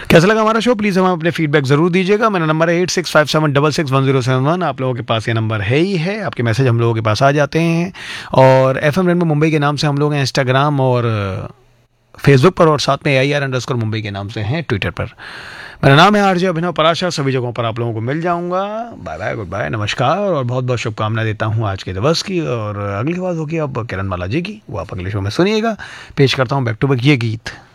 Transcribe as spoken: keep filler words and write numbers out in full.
कैसा लगा हमारा शो, प्लीज़ हमें अपने फीडबैक ज़रूर दीजिएगा। मेरा नंबर है eight six five seven double six one zero seven one. आप लोगों के पास ये नंबर है ही है, आपके मैसेज हम लोगों के पास आ जाते हैं। और एफ एम रेनबो मुंबई के नाम से हम लोग हैं इंस्टाग्राम और फेसबुक पर, और साथ में आई आर अंडरस्कोर मुंबई के नाम से हैं ट्विटर पर। मेरा नाम है आरजे अभिनव पराशर, सभी जगहों पर आप लोगों को मिल जाऊंगा। बाय बाय, गुड बाय, नमस्कार, और बहुत बहुत शुभकामनाएं देता हूँ आज के दिवस की। और अगली बात होगी अब किरण माला जी की, वो आप अगले शो में सुनिएगा। पेश करता हूँ बैक टू बैक ये गीत।